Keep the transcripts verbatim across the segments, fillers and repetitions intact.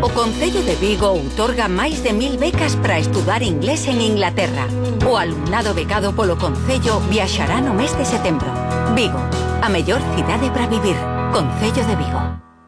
O Concello de Vigo outorga máis de mil becas para estudar inglés en Inglaterra. O alumnado becado polo Concello viaxará no mes de setembro. Vigo, a mellor cidade para vivir. Concello de Vigo.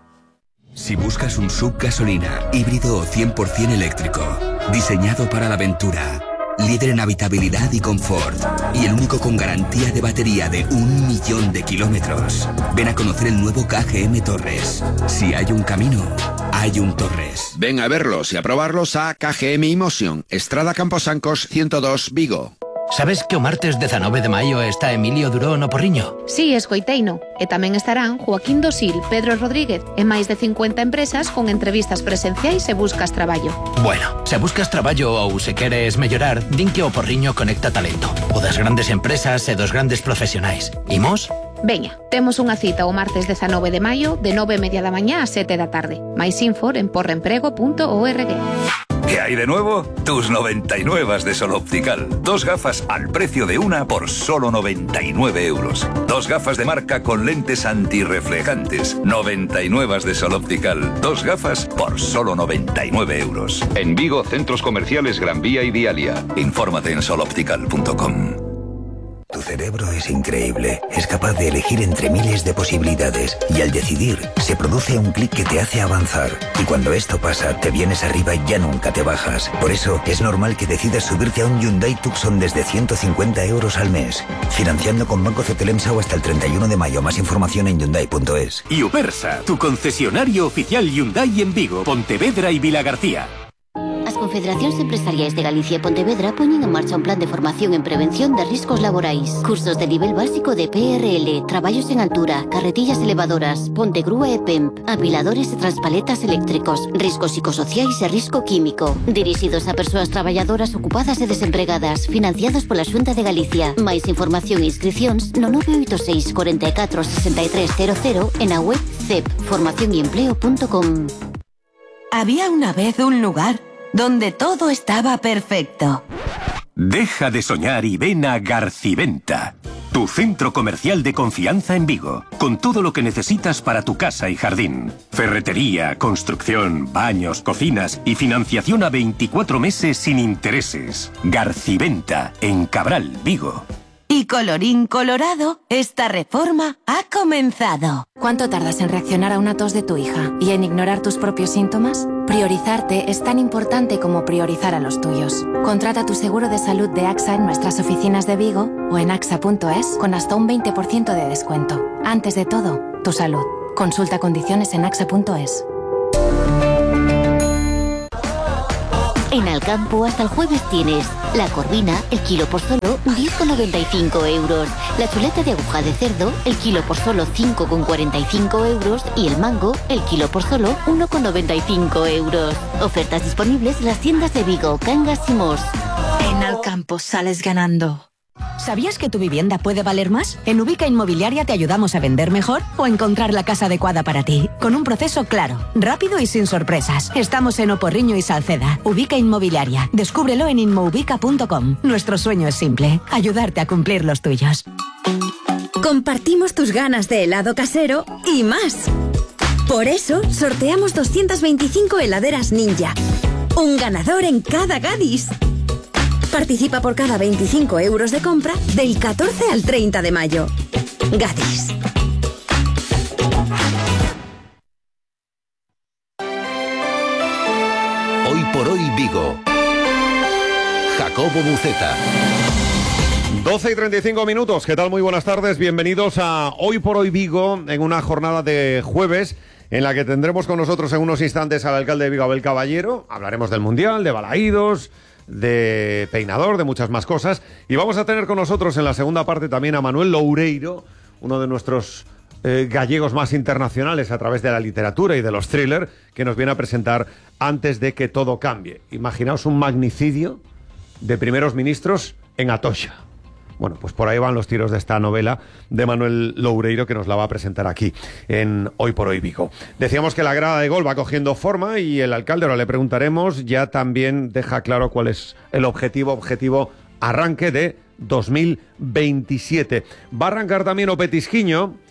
Si buscas un sub gasolina, híbrido o cien por ciento eléctrico, diseñado para la aventura, líder en habitabilidad y confort, y el único con garantía de batería de un millón de kilómetros, ven a conocer el nuevo K G M Torres. Si hay un camino, hay un Torres. Ven a verlos y a probarlos a K G M Emotion, Estrada Camposancos ciento dos, Vigo. Sabes que o martes dezanove de maio está Emilio Duró no Porriño? Sí, escoiteino. E tamén estarán Joaquín Dosil, Pedro Rodríguez e máis de cincuenta empresas con entrevistas presenciais e buscas traballo. Bueno, se buscas traballo ou se queres mellorar, din que o Porriño conecta talento. O das grandes empresas e dos grandes profesionais. Imos? Veña, temos unha cita o martes dezanove de maio de nove e media da mañá a sete da tarde. Máis info en porreemprego punto org. ¿Qué hay de nuevo? Tus noventa y nueve de Sol Optical. Dos gafas al precio de una por solo noventa y nueve euros. Dos gafas de marca con lentes antirreflejantes. noventa y nueve de Sol Optical. Dos gafas por solo noventa y nueve euros. En Vigo, centros comerciales Gran Vía y Dialia. Infórmate en sol optical punto com. Tu cerebro es increíble. Es capaz de elegir entre miles de posibilidades y al decidir se produce un clic que te hace avanzar. Y cuando esto pasa, te vienes arriba y ya nunca te bajas. Por eso es normal que decidas subirte a un Hyundai Tucson desde ciento cincuenta euros al mes. Financiando con Banco Cetelemsa hasta el treinta y uno de mayo. Más información en Hyundai punto es. Y Upersa, tu concesionario oficial Hyundai en Vigo, Pontevedra y Vilagarcía. As confederacións empresariais de Galicia e Pontevedra poñen en marcha un plan de formación en prevención de riscos laborais. Cursos de nivel básico de P R L, traballos en altura, carretillas elevadoras, ponte grúa e P E M P, apiladores e transpaletas eléctricos, riscos psicosociais e risco químico. Dirixidos a persoas traballadoras ocupadas e desempregadas, financiados pola Xunta de Galicia. Máis información e inscripcións no nove oito seis, cuatro catro, seis tres cero cero e na web c e p formación y empleo punto com. Había una vez un lugar donde todo estaba perfecto. Deja de soñar y ven a Garciventa, tu centro comercial de confianza en Vigo, con todo lo que necesitas para tu casa y jardín. Ferretería, construcción, baños, cocinas y financiación a veinticuatro meses sin intereses. Garciventa, en Cabral, Vigo. Y colorín colorado, esta reforma ha comenzado. ¿Cuánto tardas en reaccionar a una tos de tu hija y en ignorar tus propios síntomas? Priorizarte es tan importante como priorizar a los tuyos. Contrata tu seguro de salud de AXA en nuestras oficinas de Vigo o en axa punto es con hasta un veinte por ciento de descuento. Antes de todo, tu salud. Consulta condiciones en axa punto es. En Alcampo hasta el jueves tienes la corvina, el kilo por solo diez con noventa y cinco euros. La chuleta de aguja de cerdo, el kilo por solo cinco con cuarenta y cinco euros. Y el mango, el kilo por solo uno con noventa y cinco euros. Ofertas disponibles en las tiendas de Vigo, Cangas y Mos. En Alcampo sales ganando. ¿Sabías que tu vivienda puede valer más? En Ubica Inmobiliaria te ayudamos a vender mejor o a encontrar la casa adecuada para ti, con un proceso claro, rápido y sin sorpresas. Estamos en Oporriño y Salceda. Ubica Inmobiliaria. Descúbrelo en inmoubica punto com. Nuestro sueño es simple, ayudarte a cumplir los tuyos. Compartimos tus ganas de helado casero y más. Por eso, sorteamos doscientas veinticinco heladeras Ninja. Un ganador en cada Gadis. Participa por cada veinticinco euros de compra del catorce al treinta de mayo. Gadis. Hoy por hoy Vigo. Jacobo Buceta. doce y treinta y cinco minutos. ¿Qué tal? Muy buenas tardes. Bienvenidos a Hoy por hoy Vigo, en una jornada de jueves en la que tendremos con nosotros en unos instantes al alcalde de Vigo, Abel Caballero. Hablaremos del Mundial, de Balaídos, de Peinador, de muchas más cosas. Y vamos a tener con nosotros en la segunda parte también a Manuel Loureiro, uno de nuestros eh, gallegos más internacionales a través de la literatura y de los thrillers, que nos viene a presentar Antes de que todo cambie. Imaginaos un magnicidio de primeros ministros en Atocha. Bueno, pues por ahí van los tiros de esta novela de Manuel Loureiro, que nos la va a presentar aquí en Hoy por Hoy Vigo. Decíamos que la grada de gol va cogiendo forma y el alcalde, ahora le preguntaremos, ya también deja claro cuál es el objetivo, objetivo arranque de dos mil veintisiete. Va a arrancar también o Petisquiño,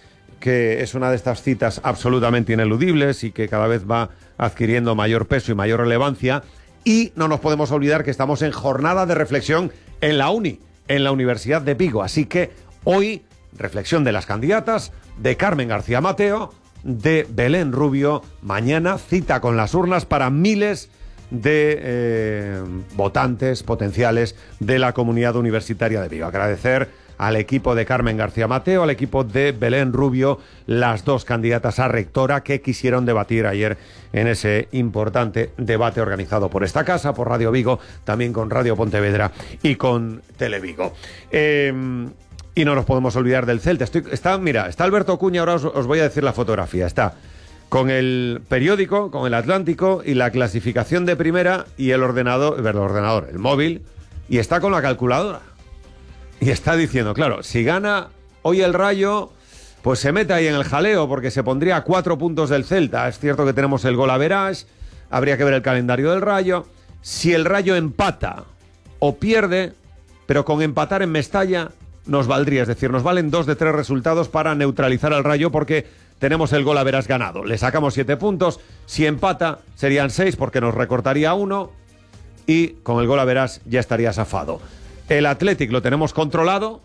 que es una de estas citas absolutamente ineludibles y que cada vez va adquiriendo mayor peso y mayor relevancia. Y no nos podemos olvidar que estamos en jornada de reflexión en la Uni, en la Universidad de Vigo. Así que hoy, reflexión de las candidatas, de Carmen García Mateo, de Belén Rubio. Mañana, cita con las urnas para miles de eh, votantes potenciales de la comunidad universitaria de Vigo. Agradecer al equipo de Carmen García Mateo, al equipo de Belén Rubio, las dos candidatas a rectora que quisieron debatir ayer en ese importante debate organizado por esta casa, por Radio Vigo, también con Radio Pontevedra y con Televigo. Eh, y no nos podemos olvidar del Celta. Estoy, está, mira, está Alberto Cuña, ahora os, os voy a decir la fotografía. Está con el periódico, con el Atlántico y la clasificación de primera y el ordenador, el ordenador, el móvil, y está con la calculadora. Y está diciendo, claro, si gana hoy el Rayo, pues se mete ahí en el jaleo porque se pondría a cuatro puntos del Celta. Es cierto que tenemos el gol average, habría que ver el calendario del Rayo. Si el Rayo empata o pierde, pero con empatar en Mestalla nos valdría, es decir, nos valen dos de tres resultados para neutralizar al Rayo porque tenemos el gol average ganado. Le sacamos siete puntos, si empata serían seis porque nos recortaría uno y con el gol average ya estaría zafado. El Athletic lo tenemos controlado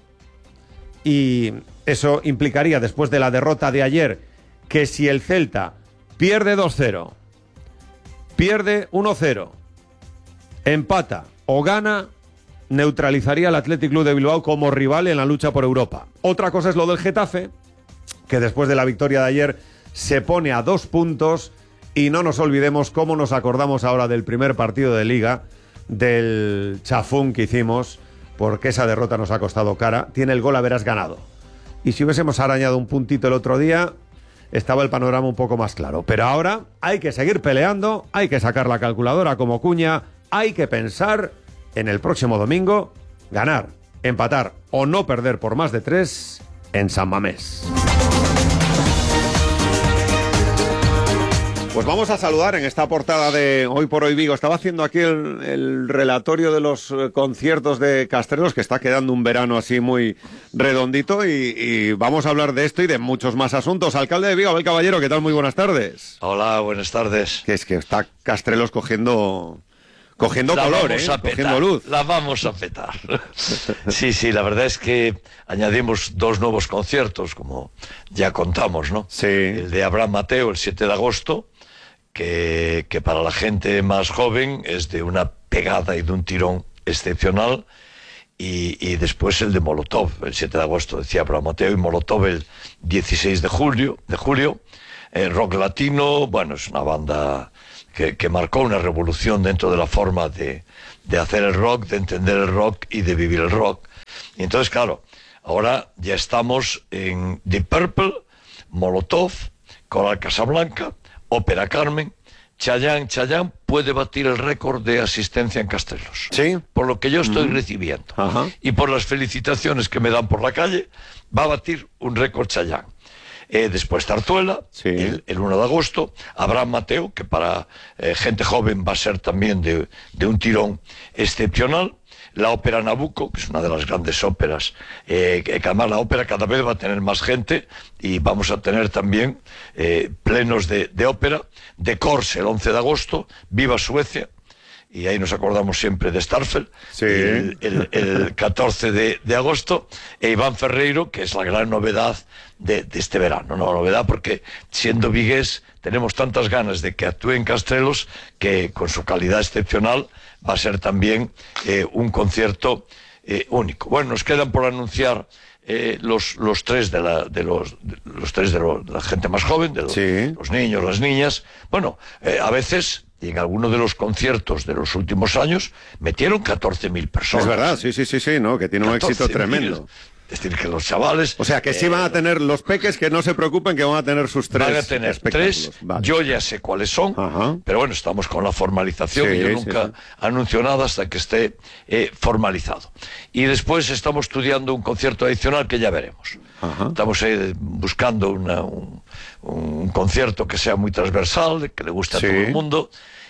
y eso implicaría, después de la derrota de ayer, que si el Celta pierde dos cero, pierde uno cero, empata o gana, neutralizaría al Athletic Club de Bilbao como rival en la lucha por Europa. Otra cosa es lo del Getafe, que después de la victoria de ayer se pone a dos puntos y no nos olvidemos cómo nos acordamos ahora del primer partido de Liga, del chafún que hicimos, porque esa derrota nos ha costado cara. Tiene el gol average ganado. Y si hubiésemos arañado un puntito el otro día, estaba el panorama un poco más claro. Pero ahora hay que seguir peleando, hay que sacar la calculadora como Cuña, hay que pensar en el próximo domingo, ganar, empatar o no perder por más de tres en San Mamés. Pues vamos a saludar en esta portada de Hoy por Hoy Vigo. Estaba haciendo aquí el, el relatorio de los conciertos de Castrelos, que está quedando un verano así muy redondito, y, y vamos a hablar de esto y de muchos más asuntos. Alcalde de Vigo, Abel Caballero, ¿qué tal? Muy buenas tardes. Hola, buenas tardes. Que es que está Castrelos cogiendo... Cogiendo la color, vamos ¿eh? a petar, Cogiendo luz. La vamos a petar. Sí, sí, la verdad es que añadimos dos nuevos conciertos, como ya contamos, ¿no? Sí. El de Abraham Mateo, el siete de agosto, que, que para la gente más joven es de una pegada y de un tirón excepcional, y, y después el de Molotov, el siete de agosto, decía Abraham Mateo, y Molotov el dieciséis de julio, de julio, eh, rock latino. Bueno, es una banda... Que, que marcó una revolución dentro de la forma de, de hacer el rock, de entender el rock y de vivir el rock. Y entonces, claro, ahora ya estamos en Deep Purple, Molotov, Coral Casablanca, Ópera Carmen. Chayanne, Chayanne puede batir el récord de asistencia en Castrelos. Sí. Por lo que yo estoy Mm. recibiendo. Ajá. Y por las felicitaciones que me dan por la calle, va a batir un récord Chayanne. Eh, después Zarzuela, Sí. el, el uno de agosto, Abraham Mateo, que para eh, gente joven va a ser también de, de un tirón excepcional, la ópera Nabucco, que es una de las grandes óperas, eh, que, que además la ópera cada vez va a tener más gente y vamos a tener también eh, plenos de, de ópera, de Kors el once de agosto, Viva Suecia, y ahí nos acordamos siempre de Starfel, Sí. el, el, el catorce de, de agosto, e Iván Ferreiro, que es la gran novedad de, de este verano. No, novedad porque siendo vigués tenemos tantas ganas de que actúe en Castrelos que con su calidad excepcional va a ser también eh, un concierto eh, único. Bueno, nos quedan por anunciar eh, los, los tres de la, de los, de los tres de, lo, de la gente más joven, de los, Sí. los niños, las niñas. Bueno, eh, a veces... Y en alguno de los conciertos de los últimos años metieron catorce mil personas. Es verdad, sí, sí, sí, sí, ¿no? Que tiene un éxito catorce mil. tremendo. Es decir, que los chavales... O sea, que sí eh, van a tener los peques, que no se preocupen, que van a tener sus tres van a tener espectáculos. tres, Vale. yo ya sé cuáles son, Ajá. pero bueno, estamos con la formalización Sí, y yo sí, nunca sí. anuncio nada hasta que esté eh, formalizado. Y después estamos estudiando un concierto adicional que ya veremos. Ajá. Estamos eh, buscando una, un, un concierto que sea muy transversal, que le guste a Sí. todo el mundo,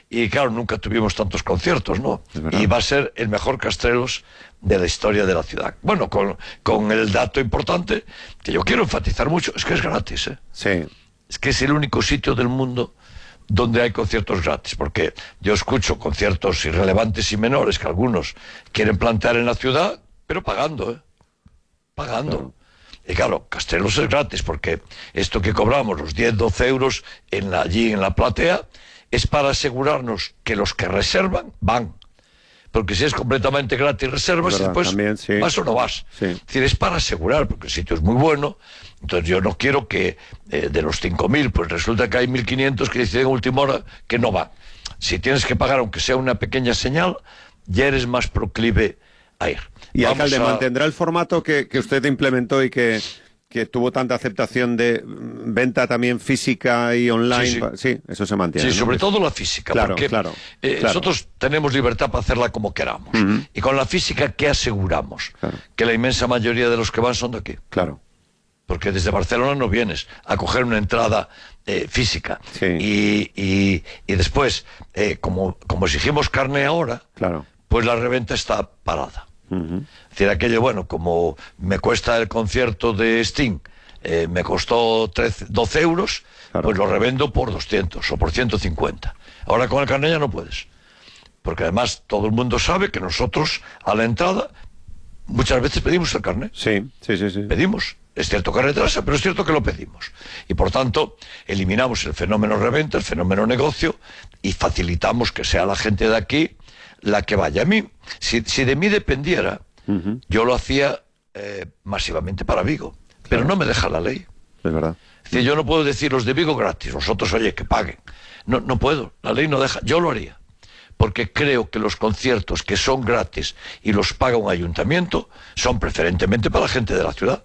y claro, nunca tuvimos tantos conciertos, ¿no? Y va a ser el mejor Castrelos de la historia de la ciudad. Bueno, con, con el dato importante, que yo quiero enfatizar mucho, es que es gratis, ¿eh? Sí. Es que es el único sitio del mundo donde hay conciertos gratis, porque yo escucho conciertos irrelevantes y menores que algunos quieren plantear en la ciudad, pero pagando, ¿eh? Pagando. Claro. Y claro, Castrelos es gratis, porque esto que cobramos, los diez, doce euros en la, allí en la platea, es para asegurarnos que los que reservan van. Porque si es completamente gratis reservas, verdad, después también, sí. vas o no vas. Sí. Es decir, es para asegurar, porque el sitio es muy bueno. Entonces yo no quiero que eh, de los cinco mil, pues resulta que hay mil quinientos que deciden a última hora que no van. Si tienes que pagar, aunque sea una pequeña señal, ya eres más proclive a ir. Y Vamos alcalde, a... ¿mantendrá el formato que, que usted implementó y que, que tuvo tanta aceptación de venta también física y online? Sí, sí. Sí, eso se mantiene. Sí, ¿no? sobre todo la física, claro, porque claro, eh, claro. nosotros tenemos libertad para hacerla como queramos. Uh-huh. Y con la física, ¿qué aseguramos? Claro. Que la inmensa mayoría de los que van son de aquí. Claro. Porque desde Barcelona no vienes a coger una entrada eh, física. Sí. Y, y, y después, eh, como, como exigimos carne ahora, claro. pues la reventa está parada. Uh-huh. Es decir, aquello, bueno, como me cuesta el concierto de Sting, eh, me costó trece, doce euros, claro. Pues lo revendo por doscientos o por ciento cincuenta. Ahora con el carnet ya no puedes. Porque además todo el mundo sabe que nosotros a la entrada muchas veces pedimos el carnet. Sí, sí, sí, sí. Pedimos. Es cierto que retrasa, pero es cierto que lo pedimos. Y por tanto, eliminamos el fenómeno reventa, el fenómeno negocio, y facilitamos que sea la gente de aquí la que vaya. A mí, si, si de mí dependiera, uh-huh. yo lo hacía eh, masivamente para Vigo, claro. Pero no me deja la ley. Es verdad. Es decir, yo no puedo decir los de Vigo gratis, vosotros, oye, que paguen. No, no puedo, la ley no deja, yo lo haría. Porque creo que los conciertos que son gratis y los paga un ayuntamiento son preferentemente para la gente de la ciudad.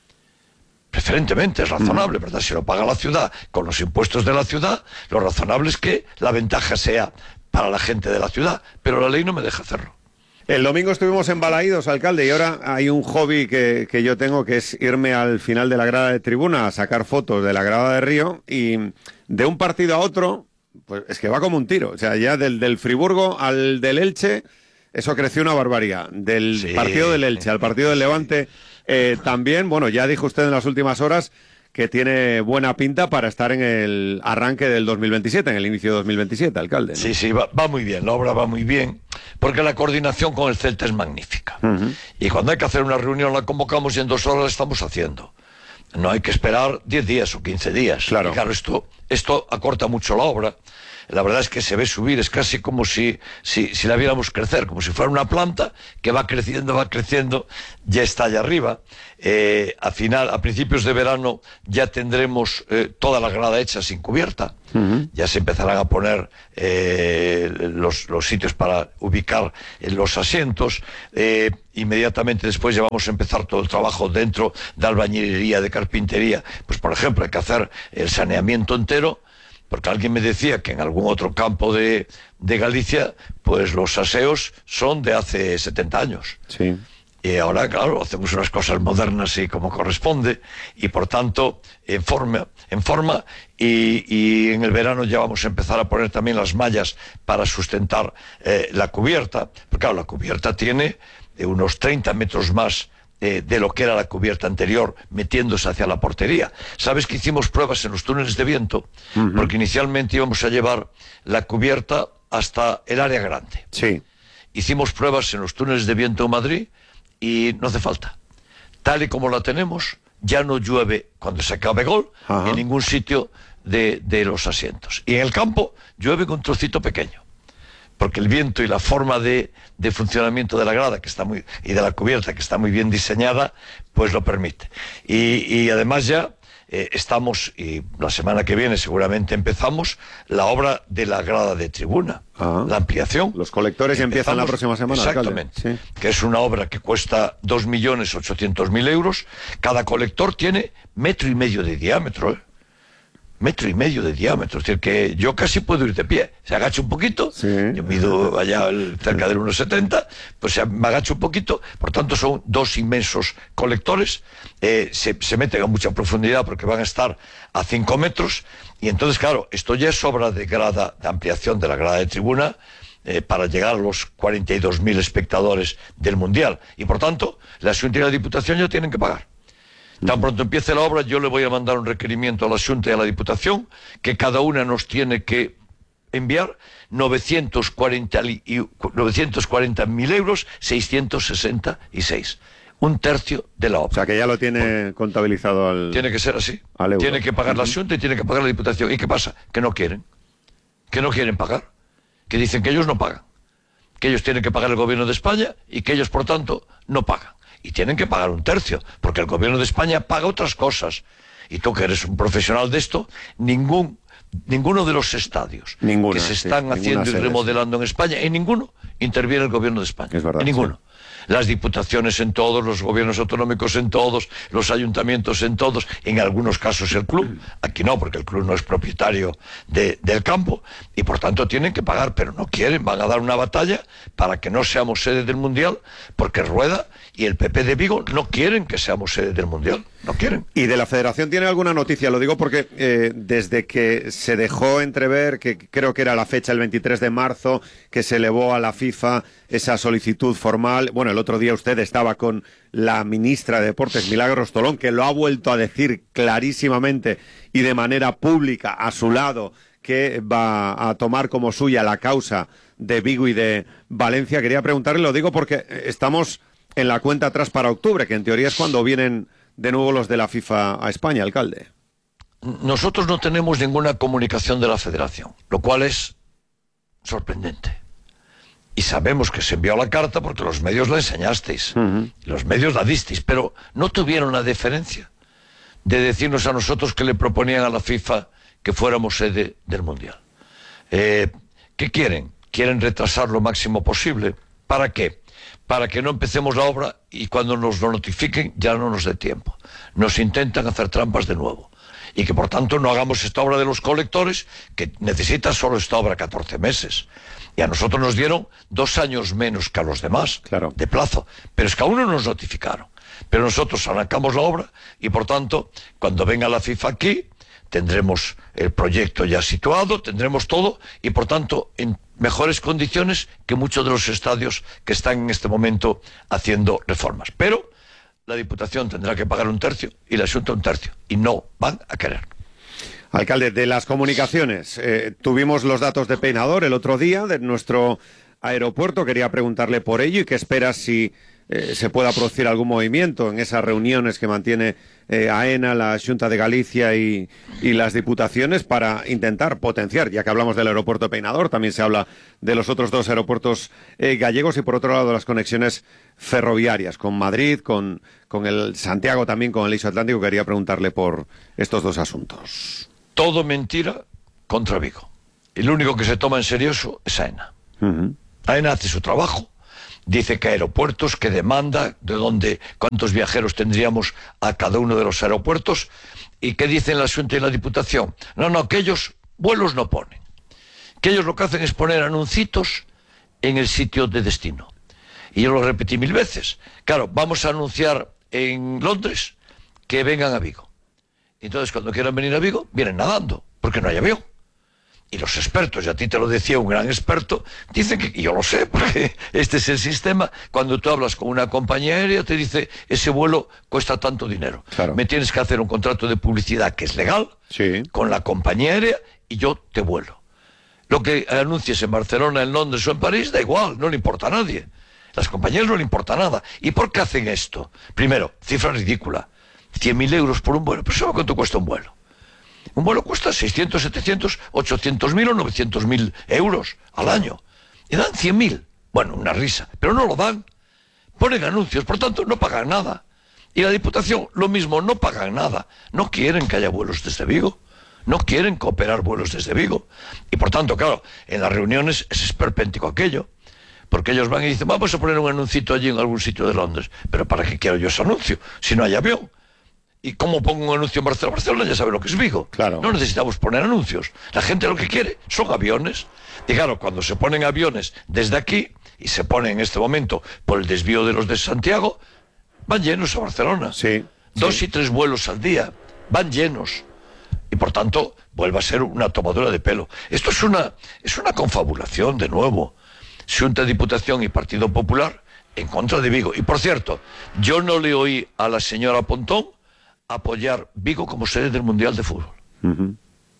Preferentemente, es razonable, ¿verdad? Si lo paga la ciudad con los impuestos de la ciudad, lo razonable es que la ventaja sea para la gente de la ciudad, pero la ley no me deja hacerlo. El domingo estuvimos en Balaídos, alcalde, y ahora hay un hobby que, que yo tengo, que es irme al final de la grada de tribuna a sacar fotos de la grada de Río, y de un partido a otro, pues es que va como un tiro. O sea, ya del, del Friburgo al del Elche, eso creció una barbaridad. Del sí. partido del Elche al partido del Levante... Eh, también, bueno, ya dijo usted en las últimas horas que tiene buena pinta para estar en el arranque del dos mil veintisiete, en el inicio de dos mil veintisiete, alcalde, ¿no? Sí, sí, va, va muy bien, la obra va muy bien, porque la coordinación con el Celta es magnífica. Uh-huh. Y cuando hay que hacer una reunión la convocamos y en dos horas la estamos haciendo. No hay que esperar diez días o quince días. Claro, y claro, esto, esto acorta mucho la obra. La verdad es que se ve subir, es casi como si, si, si la viéramos crecer, como si fuera una planta que va creciendo, va creciendo, ya está allá arriba. Eh, a final, a principios de verano ya tendremos eh, toda la grada hecha sin cubierta. Uh-huh. Ya se empezarán a poner eh, los, los sitios para ubicar los asientos. Eh, inmediatamente después ya vamos a empezar todo el trabajo dentro de albañilería, de carpintería. Pues por ejemplo hay que hacer el saneamiento entero. Porque alguien me decía que en algún otro campo de, de Galicia, pues los aseos son de hace setenta años. Sí. Y ahora, claro, hacemos unas cosas modernas y como corresponde, y por tanto, en forma, en forma y, y en el verano ya vamos a empezar a poner también las mallas para sustentar eh, la cubierta. Porque claro, la cubierta tiene eh, unos treinta metros más Eh, de lo que era la cubierta anterior, metiéndose hacia la portería. ¿Sabes que hicimos pruebas en los túneles de viento? Uh-huh. Porque inicialmente íbamos a llevar la cubierta hasta el área grande. Sí. Hicimos pruebas en los túneles de viento en Madrid y no hace falta. Tal y como la tenemos, ya no llueve cuando se acabe gol uh-huh. en ningún sitio de, de los asientos. Y en el campo llueve con un trocito pequeño. Porque el viento y la forma de, de funcionamiento de la grada que está muy y de la cubierta que está muy bien diseñada, pues lo permite. Y, y además ya eh, estamos, y la semana que viene seguramente empezamos, la obra de la grada de tribuna, ah, la ampliación. Los colectores empezamos, empiezan la próxima semana. Exactamente, sí. Que es una obra que cuesta dos millones ochocientos mil euros. Cada colector tiene metro y medio de diámetro, ¿eh? metro y medio de diámetro, es decir, que yo casi puedo ir de pie. Se agacha un poquito, sí. Yo mido allá el, cerca del uno setenta, pues me agacho un poquito, por tanto son dos inmensos colectores, eh, se, se meten a mucha profundidad porque van a estar a cinco metros, y entonces, claro, esto ya es obra de grada, de ampliación de la grada de tribuna, eh, para llegar a los cuarenta y dos mil espectadores del Mundial, y por tanto, la Xunta y la Diputación ya tienen que pagar. Tan pronto empiece la obra, yo le voy a mandar un requerimiento a la Xunta y a la Diputación, que cada una nos tiene que enviar novecientos cuarenta mil euros, seiscientos sesenta y seis. Un tercio de la obra. O sea, que ya lo tiene Por... contabilizado al... Tiene que ser así. Tiene que pagar la Xunta y tiene que pagar la Diputación. ¿Y qué pasa? Que no quieren. Que no quieren pagar. Que dicen que ellos no pagan. Que ellos tienen que pagar el gobierno de España y que ellos, por tanto, no pagan. Y tienen que pagar un tercio, porque el gobierno de España paga otras cosas. Y tú, que eres un profesional de esto, ningún, ninguno de los estadios ninguna, que se están sí, haciendo y remodelando en España, en ninguno interviene el gobierno de España. Es verdad, en ninguno. Sí. Las diputaciones en todos, los gobiernos autonómicos en todos, los ayuntamientos en todos, en algunos casos el club, aquí no, porque el club no es propietario de, del campo, y por tanto tienen que pagar, pero no quieren, van a dar una batalla para que no seamos sede del Mundial, porque Rueda y el P P de Vigo no quieren que seamos sede del Mundial, no quieren. ¿Y de la Federación tiene alguna noticia? Lo digo porque eh, desde que se dejó entrever, que creo que era la fecha, el veintitrés de marzo, que se elevó a la FIFA esa solicitud formal, bueno, el otro día usted estaba con la ministra de Deportes, Milagros Tolón, que lo ha vuelto a decir clarísimamente y de manera pública a su lado, que va a tomar como suya la causa de Vigo y de Valencia. Quería preguntarle, lo digo porque estamos en la cuenta atrás para octubre, que en teoría es cuando vienen de nuevo los de la FIFA a España, alcalde. Nosotros no tenemos ninguna comunicación de la Federación, lo cual es sorprendente. Y sabemos que se envió la carta porque los medios la enseñasteis, uh-huh. los medios la disteis, pero no tuvieron la deferencia de decirnos a nosotros que le proponían a la FIFA que fuéramos sede del Mundial. Eh, ¿Qué quieren? Quieren retrasar lo máximo posible. ¿Para qué? Para que no empecemos la obra y cuando nos lo notifiquen ya no nos dé tiempo. Nos intentan hacer trampas de nuevo. Y que por tanto no hagamos esta obra de los colectores, que necesita solo esta obra catorce meses. Y a nosotros nos dieron dos años menos que a los demás, claro, de plazo. Pero es que aún no nos notificaron. Pero nosotros arrancamos la obra y por tanto, cuando venga la FIFA aquí, tendremos el proyecto ya situado, tendremos todo y por tanto en mejores condiciones que muchos de los estadios que están en este momento haciendo reformas. Pero la Diputación tendrá que pagar un tercio y la Xunta un tercio y no van a querer. Alcalde, de las comunicaciones, eh, tuvimos los datos de Peinador el otro día de nuestro aeropuerto, quería preguntarle por ello y qué espera si eh, se pueda producir algún movimiento en esas reuniones que mantiene eh, AENA, la Xunta de Galicia y, y las diputaciones para intentar potenciar, ya que hablamos del aeropuerto de Peinador, también se habla de los otros dos aeropuertos eh, gallegos y por otro lado las conexiones ferroviarias con Madrid, con, con el Santiago también, con el Eixo Atlántico. Quería preguntarle por estos dos asuntos. Todo mentira contra Vigo. El único que se toma en serio eso es AENA. Uh-huh. AENA hace su trabajo. Dice que aeropuertos, que demanda, de dónde, cuántos viajeros tendríamos a cada uno de los aeropuertos. ¿Y qué dicen la Xunta y la Diputación? No, no, que ellos vuelos no ponen. Que ellos lo que hacen es poner anuncios en el sitio de destino. Y yo lo repetí mil veces. Claro, vamos a anunciar en Londres que vengan a Vigo. Entonces, cuando quieran venir a Vigo, vienen nadando, porque no hay avión. Y los expertos, y a ti te lo decía un gran experto, dicen que, y yo lo sé, porque este es el sistema, cuando tú hablas con una compañía aérea, te dice, ese vuelo cuesta tanto dinero. Claro. Me tienes que hacer un contrato de publicidad que es legal, sí, con la compañía aérea, y yo te vuelo. Lo que anuncies en Barcelona, en Londres o en París, da igual, no le importa a nadie. Las compañías no le importa nada. ¿Y por qué hacen esto? Primero, cifra ridícula. cien mil euros por un vuelo. ¿Pero sabes cuánto cuesta un vuelo? Un vuelo cuesta seiscientos, setecientos, ochocientos mil o novecientos mil euros al año. Y dan cien mil. Bueno, una risa. Pero no lo dan. Ponen anuncios, por tanto, no pagan nada. Y la Diputación, lo mismo, no pagan nada. No quieren que haya vuelos desde Vigo. No quieren cooperar vuelos desde Vigo. Y por tanto, claro, en las reuniones es esperpéntico aquello. Porque ellos van y dicen, vamos a poner un anuncito allí en algún sitio de Londres. Pero ¿para qué quiero yo ese anuncio? Si no hay avión. ¿Y cómo pongo un anuncio en Barcelona? Barcelona ya sabe lo que es Vigo. Claro. No necesitamos poner anuncios. La gente lo que quiere son aviones. Y claro, cuando se ponen aviones desde aquí, y se ponen en este momento por el desvío de los de Santiago, van llenos a Barcelona. Sí. Dos sí. y tres vuelos al día. Van llenos. Y por tanto, vuelve a ser una tomadura de pelo. Esto es una, es una confabulación, de nuevo. Xunta, Diputación y Partido Popular en contra de Vigo. Y por cierto, yo no le oí a la señora Pontón apoyar Vigo como sede del Mundial de Fútbol. Uh-huh.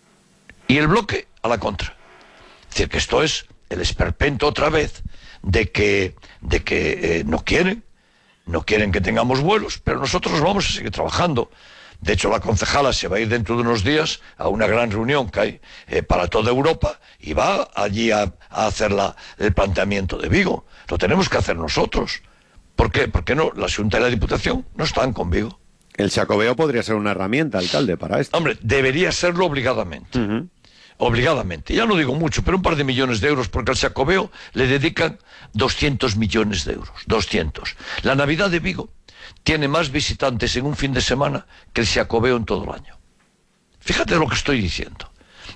Y el bloque a la contra. Es decir, que esto es el esperpento otra vez de que, de que eh, no quieren, no quieren que tengamos vuelos, pero nosotros vamos a seguir trabajando. De hecho, la concejala se va a ir dentro de unos días a una gran reunión que hay eh, para toda Europa y va allí a, a hacer la, el planteamiento de Vigo. Lo tenemos que hacer nosotros. ¿Por qué? Porque no, la Xunta y la Diputación no están con Vigo. El Xacobeo podría ser una herramienta, alcalde, para esto. Hombre, debería serlo obligadamente. Uh-huh. Obligadamente. Ya no digo mucho, pero un par de millones de euros, porque al Xacobeo le dedican doscientos millones de euros. doscientos. La Navidad de Vigo tiene más visitantes en un fin de semana que el Xacobeo en todo el año. Fíjate lo que estoy diciendo.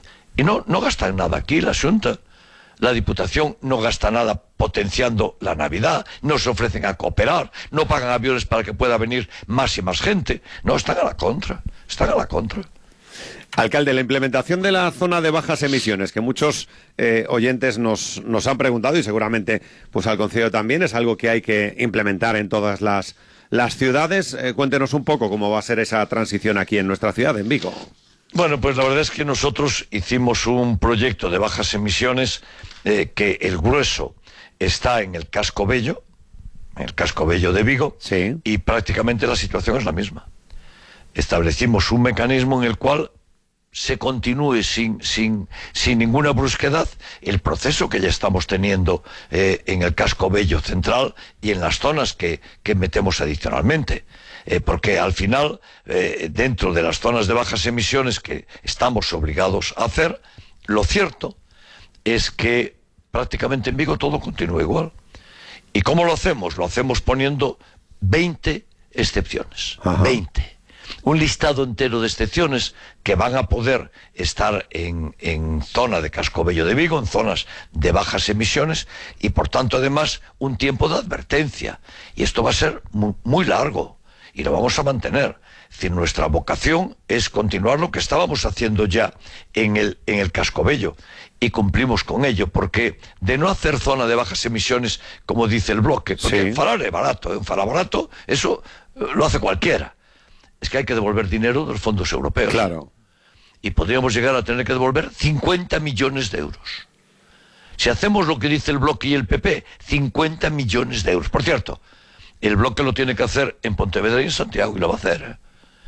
Y no, no gastan nada aquí la Xunta. La Diputación no gasta nada potenciando la Navidad, no se ofrecen a cooperar, no pagan aviones para que pueda venir más y más gente. No, están a la contra, están a la contra. Alcalde, la implementación de la zona de bajas emisiones, que muchos eh, oyentes nos, nos han preguntado, y seguramente pues al Concello también, es algo que hay que implementar en todas las, las ciudades. Eh, cuéntenos un poco cómo va a ser esa transición aquí en nuestra ciudad, en Vigo. Bueno, pues la verdad es que nosotros hicimos un proyecto de bajas emisiones eh, que el grueso está en el casco bello, en el casco bello de Vigo, sí. Y prácticamente la situación es la misma. Establecimos un mecanismo en el cual se continúe sin, sin, sin ninguna brusquedad el proceso que ya estamos teniendo eh, en el casco bello central y en las zonas que, que metemos adicionalmente. Eh, porque al final, eh, dentro de las zonas de bajas emisiones que estamos obligados a hacer, lo cierto es que prácticamente en Vigo todo continúa igual. ¿Y cómo lo hacemos? Lo hacemos poniendo veinte excepciones. Ajá. veinte. Un listado entero de excepciones que van a poder estar en, en zona de casco bello de Vigo, en zonas de bajas emisiones, y por tanto además un tiempo de advertencia. Y esto va a ser muy, muy largo. Y lo vamos a mantener. Es decir, nuestra vocación es continuar lo que estábamos haciendo ya en el, en el casco bello. Y cumplimos con ello, porque de no hacer zona de bajas emisiones, como dice el bloque, porque sí. enfarar es barato, enfarar barato, eso eh, lo hace cualquiera. Es que hay que devolver dinero de los fondos europeos. Claro. Y podríamos llegar a tener que devolver cincuenta millones de euros. Si hacemos lo que dice el bloque y el P P, cincuenta millones de euros. Por cierto, el bloque lo tiene que hacer en Pontevedra y en Santiago, y lo va a hacer. ¿eh?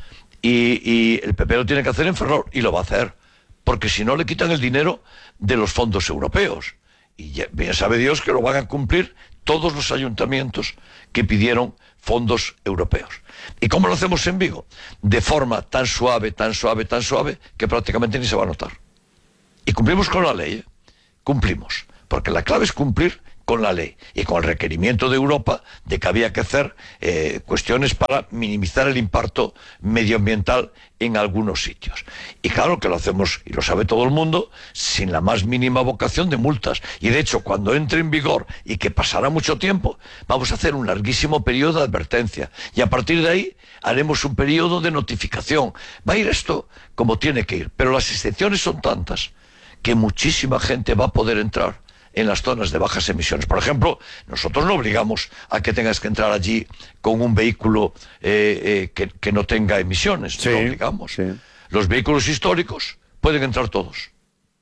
Y, y el P P lo tiene que hacer en Ferrol, y lo va a hacer. Porque si no, le quitan el dinero de los fondos europeos. Y ya, ya sabe Dios que lo van a cumplir todos los ayuntamientos que pidieron fondos europeos. ¿Y cómo lo hacemos en Vigo? De forma tan suave, tan suave, tan suave, que prácticamente ni se va a notar. Y cumplimos con la ley, ¿eh? Cumplimos. Porque la clave es cumplir con la ley y con el requerimiento de Europa de que había que hacer eh, cuestiones para minimizar el impacto medioambiental en algunos sitios. Y claro que lo hacemos, y lo sabe todo el mundo, sin la más mínima vocación de multas. Y de hecho, cuando entre en vigor y que pasará mucho tiempo, vamos a hacer un larguísimo periodo de advertencia. Y a partir de ahí haremos un periodo de notificación. Va a ir esto como tiene que ir. Pero las excepciones son tantas que muchísima gente va a poder entrar en las zonas de bajas emisiones. Por ejemplo, nosotros no obligamos a que tengas que entrar allí con un vehículo eh, eh, que, que no tenga emisiones. Sí, no obligamos. Sí. Los vehículos históricos pueden entrar todos.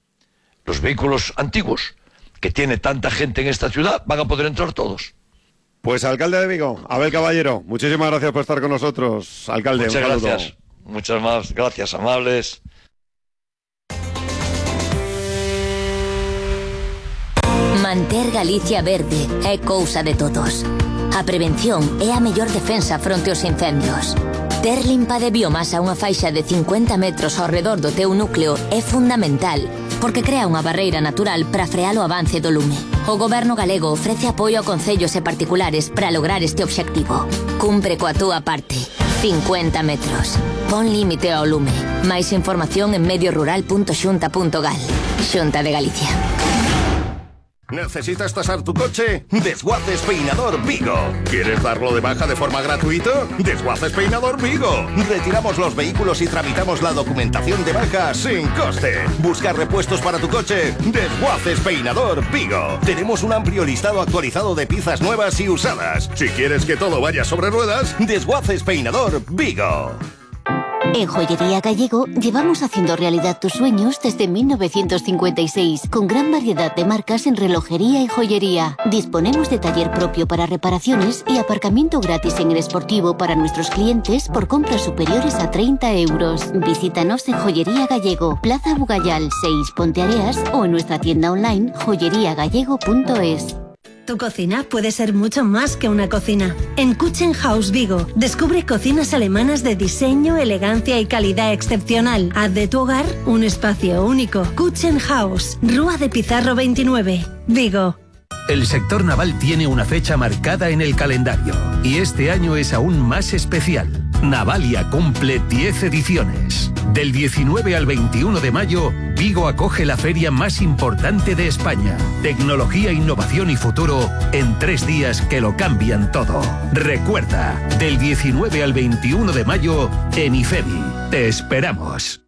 Los vehículos antiguos, que tiene tanta gente en esta ciudad, van a poder entrar todos. Pues alcalde de Vigo, Abel Caballero, muchísimas gracias por estar con nosotros. Alcalde, muchas un saludo. gracias. Muchas más gracias, amables. Manter Galicia verde é cousa de todos. A prevención é a mellor defensa fronte aos incendios. Ter limpa de biomasa unha faixa de cincuenta metros ao redor do teu núcleo é fundamental, porque crea unha barreira natural para frear o avance do lume. O Goberno galego ofrece apoio a concellos e particulares para lograr este obxectivo. Cumpre coa túa parte. cincuenta metros. Pon límite ao lume. Máis información en medio rural punto xunta punto gal. Xunta de Galicia. ¿Necesitas tasar tu coche? Desguaces Peinador Vigo. ¿Quieres darlo de baja de forma gratuita? Desguaces Peinador Vigo. Retiramos los vehículos y tramitamos la documentación de baja sin coste. ¿Buscar repuestos para tu coche? Desguaces Peinador Vigo. Tenemos un amplio listado actualizado de piezas nuevas y usadas. Si quieres que todo vaya sobre ruedas, Desguaces Peinador Vigo. En Joyería Gallego llevamos haciendo realidad tus sueños desde mil novecientos cincuenta y seis, con gran variedad de marcas en relojería y joyería. Disponemos de taller propio para reparaciones y aparcamiento gratis en el Esportivo para nuestros clientes por compras superiores a treinta euros. Visítanos en Joyería Gallego, Plaza Bugayal seis, Ponteareas, o en nuestra tienda online joyería gallego punto es. Tu cocina puede ser mucho más que una cocina. En Kitchen House Vigo, descubre cocinas alemanas de diseño, elegancia y calidad excepcional. Haz de tu hogar un espacio único. Kitchen House, Rúa de Pizarro veintinueve, Vigo. El sector naval tiene una fecha marcada en el calendario y este año es aún más especial. Navalia cumple diez ediciones. Del diecinueve al veintiuno de mayo, Vigo acoge la feria más importante de España. Tecnología, innovación y futuro en tres días que lo cambian todo. Recuerda, del diecinueve al veintiuno de mayo en IFEMI. Te esperamos.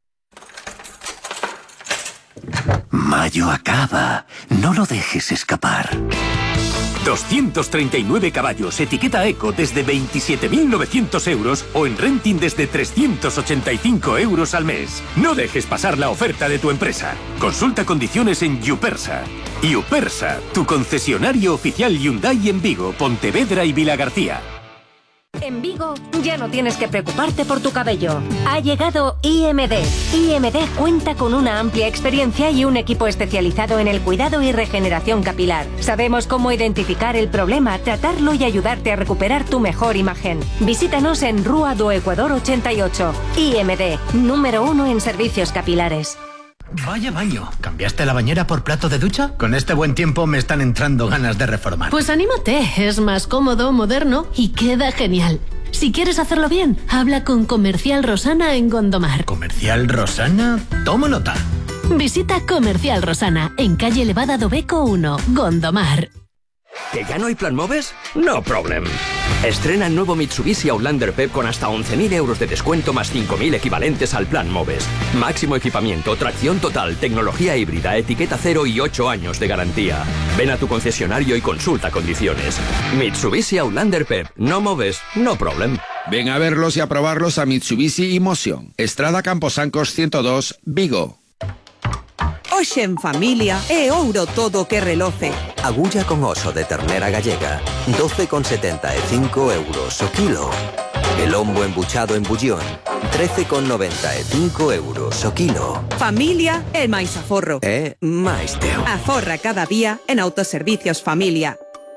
Mayo acaba. No lo dejes escapar. doscientos treinta y nueve caballos, etiqueta Eco desde veintisiete mil novecientos euros o en renting desde trescientos ochenta y cinco euros al mes. No dejes pasar la oferta de tu empresa. Consulta condiciones en Yupersa. Yupersa, tu concesionario oficial Hyundai en Vigo, Pontevedra y Vilagarcía. En Vigo ya no tienes que preocuparte por tu cabello. Ha llegado I M D. I M D cuenta con una amplia experiencia y un equipo especializado en el cuidado y regeneración capilar. Sabemos cómo identificar el problema, tratarlo y ayudarte a recuperar tu mejor imagen. Visítanos en Rúa do Ecuador ochenta y ocho. I M D, número uno en servicios capilares. Vaya baño. ¿Cambiaste la bañera por plato de ducha? Con este buen tiempo me están entrando ganas de reformar. Pues anímate, es más cómodo, moderno y queda genial. Si quieres hacerlo bien, habla con Comercial Rosana en Gondomar. ¿Comercial Rosana? Tomo nota. Visita Comercial Rosana en calle Elevada do Beco uno, Gondomar. ¿Que ya no hay plan MOVES? No problem. Estrena el nuevo Mitsubishi Outlander P E P con hasta once mil euros de descuento más cinco mil equivalentes al plan MOVES. Máximo equipamiento, tracción total, tecnología híbrida, etiqueta cero y ocho años de garantía. Ven a tu concesionario y consulta condiciones. Mitsubishi Outlander P E P. No MOVES, no problem. Ven a verlos y a probarlos a Mitsubishi Emotion. Estrada Camposancos ciento dos, Vigo. Hoxe en familia é ouro todo que reloce. Agulla con oso de ternera gallega, doce con setenta e cinco euros o kilo. El lombo embuchado en bullón, trece con noventa e cinco euros o kilo. Familia é máis aforro. É máis teu. Aforra cada día en Autoservicios Familia.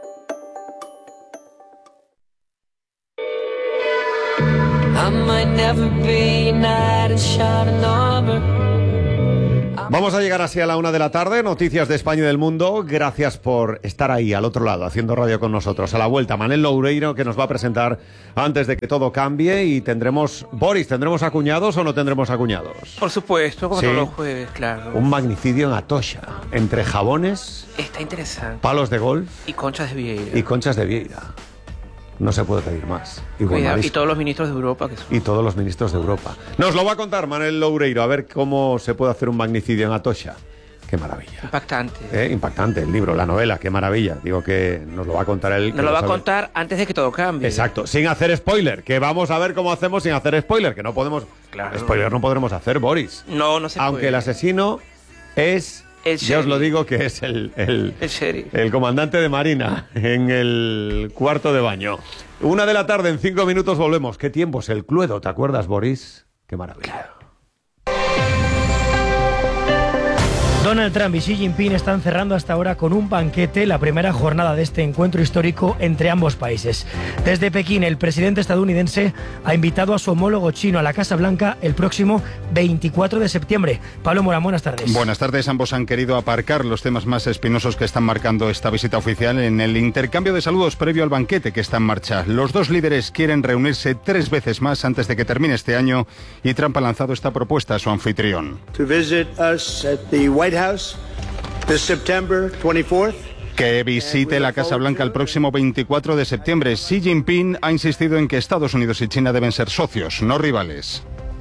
I might never be a knight in shining armor. Vamos a llegar así a la una de la tarde, noticias de España y del mundo. Gracias por estar ahí al otro lado, haciendo radio con nosotros. A la vuelta, Manel Loureiro, que nos va a presentar antes de que todo cambie. Y tendremos, Boris, ¿tendremos acuñados o no tendremos acuñados? Por supuesto, como ¿Sí? todos los jueves, claro. Un magnicidio en Atocha, entre jabones, Está interesante. palos de golf Y conchas de Vieira. y conchas de Vieira. No se puede pedir más. Y, buen Cuidado, y marisco. todos los ministros de Europa que son. Y todos los ministros de Europa. Nos lo va a contar Manel Loureiro, a ver cómo se puede hacer un magnicidio en Atocha. Qué maravilla. Impactante. Eh, impactante el libro, la novela, qué maravilla. Digo que nos lo va a contar él. que Nos lo va a sabe. contar antes de que todo cambie. Exacto, sin hacer spoiler, que vamos a ver cómo hacemos sin hacer spoiler, que no podemos... Claro. Spoiler no podremos hacer, Boris. No, no se Aunque puede. el asesino es... El ya os lo sheriff. digo que es el... El, El sheriff. el comandante de Marina en el cuarto de baño. Una de la tarde, en cinco minutos volvemos. ¿Qué tiempos? El Cluedo, ¿te acuerdas, Boris? Qué maravilla. Donald Trump y Xi Jinping están cerrando hasta ahora con un banquete la primera jornada de este encuentro histórico entre ambos países. Desde Pekín, el presidente estadounidense ha invitado a su homólogo chino a la Casa Blanca el próximo veinticuatro de septiembre. Pablo Morán, buenas tardes. Buenas tardes. Ambos han querido aparcar los temas más espinosos que están marcando esta visita oficial en el intercambio de saludos previo al banquete que está en marcha. Los dos líderes quieren reunirse tres veces más antes de que termine este año y Trump ha lanzado esta propuesta a su anfitrión. To visit us at the White House this September twenty-fourth. Que visite la Casa Blanca el próximo veinticuatro de septiembre. Xi Jinping ha insistido en que Estados Unidos y China deben ser socios, no rivales.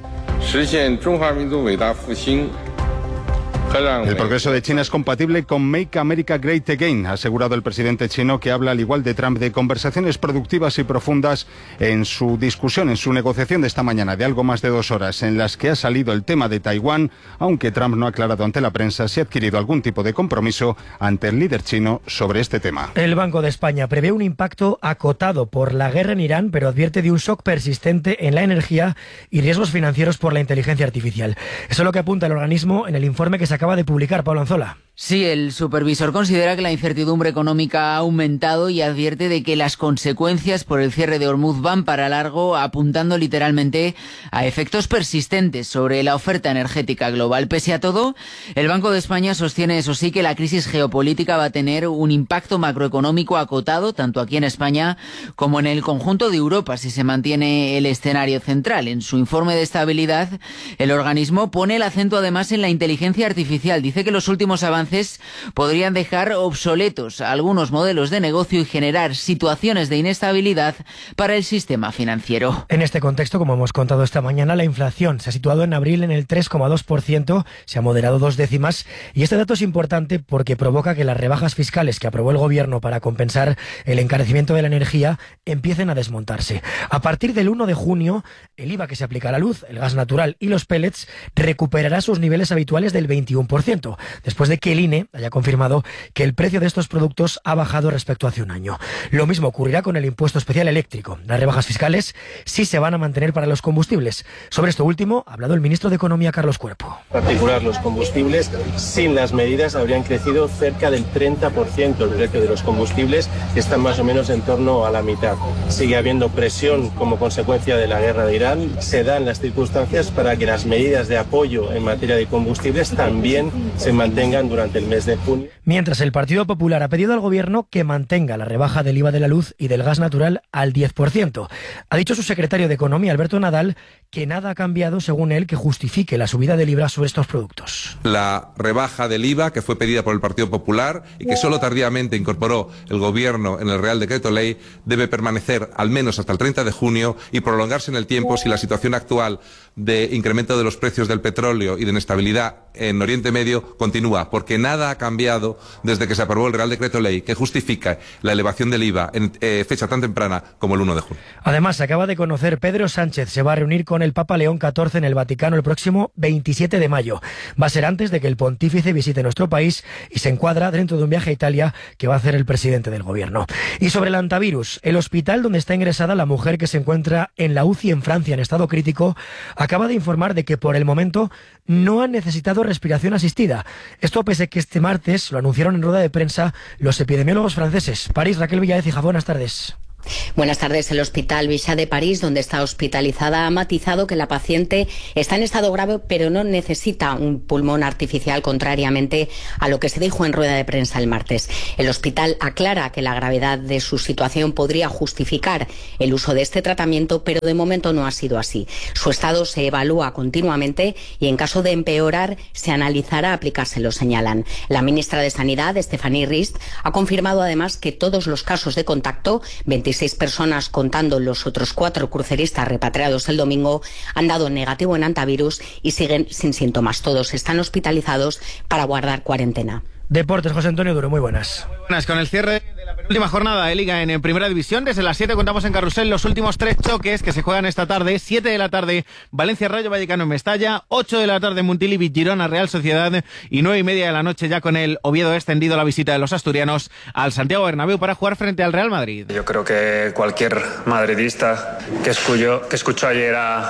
El progreso de China es compatible con Make America Great Again, ha asegurado el presidente chino, que habla al igual de Trump de conversaciones productivas y profundas en su discusión, en su negociación de esta mañana de algo más de dos horas, en las que ha salido el tema de Taiwán, aunque Trump no ha aclarado ante la prensa si ha adquirido algún tipo de compromiso ante el líder chino sobre este tema. El Banco de España prevé un impacto acotado por la guerra en Irán, pero advierte de un shock persistente en la energía y riesgos financieros por la inteligencia artificial. Eso es lo que apunta el organismo en el informe que se acaba de publicar. Pablo Anzola. Sí, el supervisor considera que la incertidumbre económica ha aumentado y advierte de que las consecuencias por el cierre de Hormuz van para largo, apuntando literalmente a efectos persistentes sobre la oferta energética global. Pese a todo, el Banco de España sostiene, eso sí, que la crisis geopolítica va a tener un impacto macroeconómico acotado, tanto aquí en España como en el conjunto de Europa, si se mantiene el escenario central. En su informe de estabilidad, el organismo pone el acento además en la inteligencia artificial. Dice que los últimos avances podrían dejar obsoletos algunos modelos de negocio y generar situaciones de inestabilidad para el sistema financiero. En este contexto, como hemos contado esta mañana, la inflación se ha situado en abril en el tres coma dos por ciento, se ha moderado dos décimas, y este dato es importante porque provoca que las rebajas fiscales que aprobó el gobierno para compensar el encarecimiento de la energía empiecen a desmontarse. A partir del uno de junio, el I V A que se aplica a la luz, el gas natural y los pellets recuperará sus niveles habituales del veintiuno por ciento, después de que el I N E haya confirmado que el precio de estos productos ha bajado respecto a hace un año. Lo mismo ocurrirá con el impuesto especial eléctrico. Las rebajas fiscales sí se van a mantener para los combustibles. Sobre esto último ha hablado el ministro de Economía, Carlos Cuerpo. En particular, los combustibles, sin las medidas, habrían crecido cerca del treinta por ciento. El precio de los combustibles están más o menos en torno a la mitad. Sigue habiendo presión como consecuencia de la guerra de Irán. Se dan las circunstancias para que las medidas de apoyo en materia de combustibles también se mantengan durante el mes de junio. Mientras, el Partido Popular ha pedido al gobierno que mantenga la rebaja del I V A de la luz y del gas natural al diez por ciento. Ha dicho su secretario de Economía, Alberto Nadal, que nada ha cambiado, según él, que justifique la subida del I V A sobre estos productos. La rebaja del I V A, que fue pedida por el Partido Popular y que solo tardíamente incorporó el gobierno en el Real Decreto Ley, debe permanecer al menos hasta el treinta de junio y prolongarse en el tiempo si la situación actual de incremento de los precios del petróleo y de inestabilidad en Oriente Medio continúa, porque nada ha cambiado desde que se aprobó el Real Decreto Ley que justifica la elevación del I V A en eh, fecha tan temprana como el uno de junio. Además, se acaba de conocer, Pedro Sánchez se va a reunir con el Papa León catorce en el Vaticano el próximo veintisiete de mayo. Va a ser antes de que el pontífice visite nuestro país y se encuadra dentro de un viaje a Italia que va a hacer el presidente del gobierno. Y sobre el antivirus, el hospital donde está ingresada la mujer que se encuentra en la U C I en Francia en estado crítico acaba de informar de que por el momento no han necesitado respiración asistida. Esto pese a que este martes lo anunciaron en rueda de prensa los epidemiólogos franceses. París, Raquel Villaécija, buenas tardes. Buenas tardes. El Hospital Bichat de París, donde está hospitalizada, ha matizado que la paciente está en estado grave, pero no necesita un pulmón artificial, contrariamente a lo que se dijo en rueda de prensa el martes. El hospital aclara que la gravedad de su situación podría justificar el uso de este tratamiento, pero de momento no ha sido así. Su estado se evalúa continuamente y, en caso de empeorar, se analizará aplicárselo, señalan. La ministra de Sanidad, Stéphanie Rist, ha confirmado además que todos los casos de contacto, veintiséis personas contando los otros cuatro cruceristas repatriados el domingo, han dado negativo en antivirus y siguen sin síntomas. Todos están hospitalizados para guardar cuarentena. Deportes, José Antonio Duro, muy buenas. Buenas, con el cierre de la penúltima jornada de Liga en Primera División. Desde las siete contamos en Carrusel los últimos tres choques que se juegan esta tarde. siete de la tarde, Valencia Rayo Vallecano en Mestalla. ocho de la tarde, Montilivi Girona Real Sociedad. Y nueve y media de la noche, ya con el Oviedo extendido, la visita de los asturianos al Santiago Bernabéu para jugar frente al Real Madrid. Yo creo que cualquier madridista que escuchó, que escuchó ayer a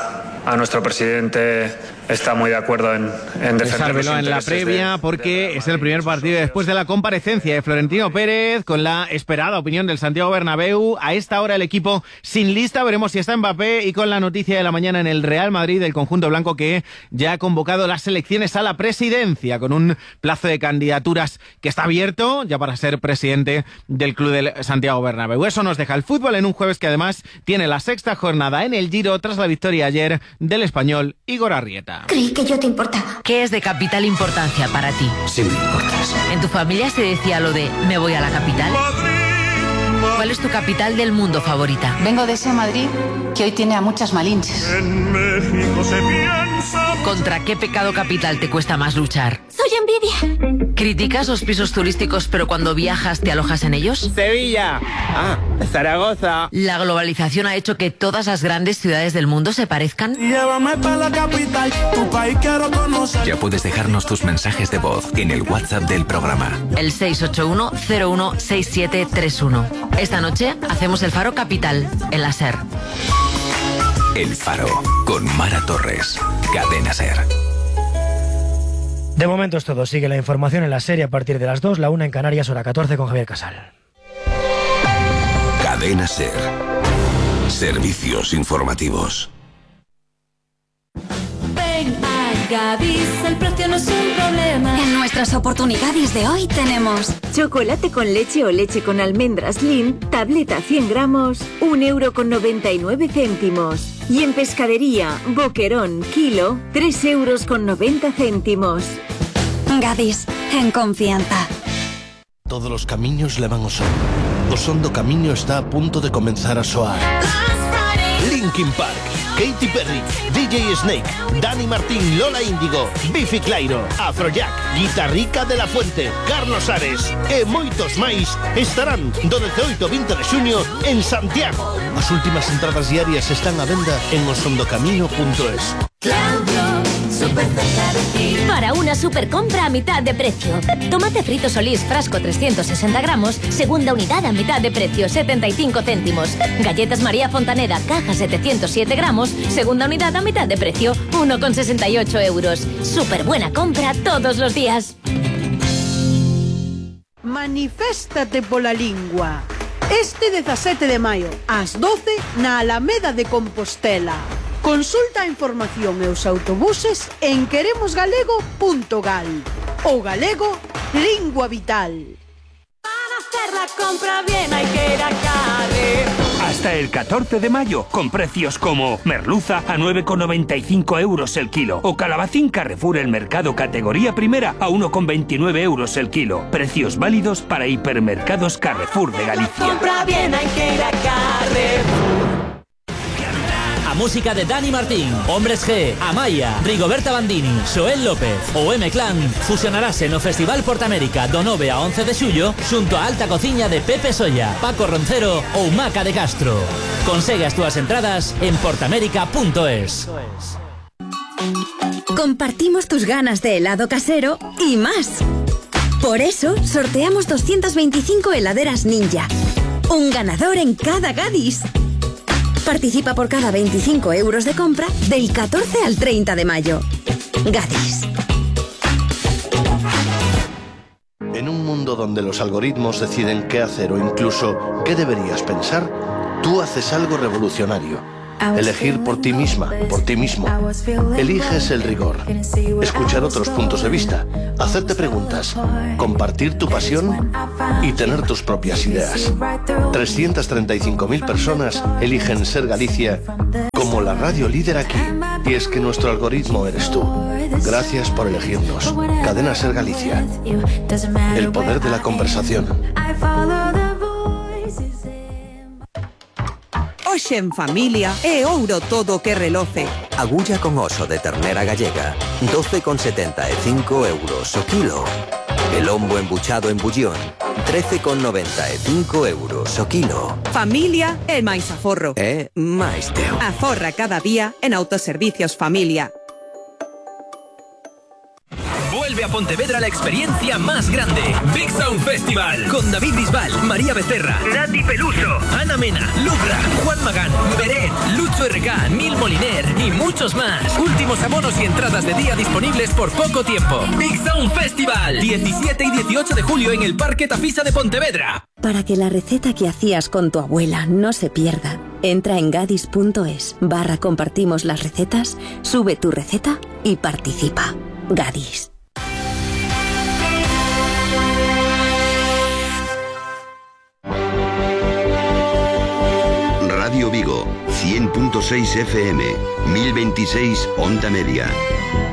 a nuestro presidente está muy de acuerdo en, en defender los en la previa de, porque de es el primer partido después de la comparecencia de Florentino Pérez con la esperada opinión del Santiago Bernabéu. A esta hora el equipo sin lista, veremos si está Mbappé, y con la noticia de la mañana en el Real Madrid del conjunto blanco que ya ha convocado las elecciones a la presidencia con un plazo de candidaturas que está abierto ya para ser presidente del club del Santiago Bernabéu. Eso nos deja el fútbol en un jueves que además tiene la sexta jornada en el Giro tras la victoria ayer del español Igor Arrieta. Creí que yo te importaba. ¿Qué es de capital importancia para ti? Sí me importas. ¿En tu familia se decía lo de me voy a la capital? ¿Cuál es tu capital del mundo favorita? Vengo de ese Madrid que hoy tiene a muchas malinches. En México se piensa... ¿Contra qué pecado capital te cuesta más luchar? Soy envidia. ¿Criticas los pisos turísticos pero cuando viajas te alojas en ellos? Sevilla. Ah, Zaragoza. ¿La globalización ha hecho que todas las grandes ciudades del mundo se parezcan? Llévame para la capital, tu país quiero conocer. Ya puedes dejarnos tus mensajes de voz en el WhatsApp del programa. El seis ocho uno cero uno seis siete tres uno. Esta noche hacemos el Faro Capital en la SER. El Faro con Mara Torres. Cadena SER. De momento es todo. Sigue la información en la serie a partir de las dos, la una en Canarias, hora catorce con Javier Casal. Cadena SER. Servicios informativos. Ven a Gadis, el precio no es un problema. En nuestras oportunidades de hoy tenemos chocolate con leche o leche con almendras Lindt, tableta cien gramos, un euro con noventa y nueve céntimos. Y en pescadería, boquerón, kilo, tres euros con noventa céntimos. Gadis, en confianza. Todos los caminos levan ao sol. O son do camiño está a punto de comenzar a soar. Linkin Park, Katy Perry, D J Snake, Dani Martín, Lola Índigo, Biffy Clyro, Afrojack, Guitarrica de la Fuente, Carlos Ares e moitos máis estarán do dezaoito ao vinte de xuño en Santiago. As últimas entradas diarias están á venda en osondocamiño punto es. Claudio, super cerca de ti. Para una super compra a mitad de precio. Tomate frito Solís, frasco trescientos sesenta gramos, segunda unidad a mitad de precio, setenta y cinco céntimos. Galletas María Fontaneda, caja setecientos siete gramos, segunda unidad a mitad de precio, uno con sesenta y ocho euros. Super buena compra todos los días. Maniféstate pola lingua. Este dezasete de maio, ás doce, na Alameda de Compostela. Consulta a información e os autobuses en queremos galego punto gal. O galego, lingua vital. Para hacer la compra bien hay que ir a Carrefour. Hasta el catorce de mayo, con precios como merluza a nueve con noventa y cinco euros el kilo o calabacín Carrefour el mercado categoría primera a uno con veintinueve euros el kilo. Precios válidos para hipermercados Carrefour de Galicia. Compra bien hay que ir a Carrefour. A música de Dani Martín, Hombres G, Amaya, Rigoberta Bandini, Xoel López ou M-Clan fusionarase no Festival Portamérica do nove a once de xullo xunto a alta cociña de Pepe Solla, Paco Roncero ou Maca de Castro. Consegue as túas entradas en portamérica punto es. Compartimos tus ganas de helado casero y más. Por eso sorteamos doscientas veinticinco heladeras Ninja. Un ganador en cada Gadis. Participa por cada veinticinco euros de compra del catorce al treinta de mayo. Gadis. En un mundo donde los algoritmos deciden qué hacer o incluso qué deberías pensar, tú haces algo revolucionario. Elegir por ti misma, por ti mismo. Eliges el rigor. Escuchar otros puntos de vista. Hacerte preguntas. Compartir tu pasión y tener tus propias ideas. trescientas treinta y cinco mil personas eligen ser Galicia como la radio líder aquí. Y es que nuestro algoritmo eres tú. Gracias por elegirnos. Cadena Ser Galicia. El poder de la conversación. Hoxe en familia é ouro todo que reloce. Agulla con oso de ternera gallega, doce con setenta e cinco euros o kilo. El lombo embuchado en bullón, trece con noventa e cinco euros o kilo. Familia é máis aforro. É máis teu. Aforra cada día en Autoservicios Familia. Vuelve a Pontevedra la experiencia más grande. Big Sound Festival. Con David Bisbal, María Becerra, Nati Peluso, Ana Mena, Lubra, Juan Magán, Beret, Lucho R K, Neil Moliner y muchos más. Últimos abonos y entradas de día disponibles por poco tiempo. Big Sound Festival. diecisiete y dieciocho de julio en el Parque Tafisa de Pontevedra. Para que la receta que hacías con tu abuela no se pierda, entra en gadis punto es barra compartimos las recetas, sube tu receta y participa. Gadis. Radio Vigo, cien punto seis F M, mil veintiséis Onda Media.